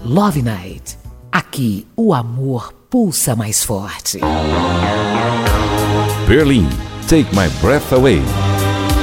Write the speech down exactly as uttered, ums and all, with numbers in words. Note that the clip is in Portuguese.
Love Night. Aqui o amor pulsa mais forte. Berlim, Take My Breath Away.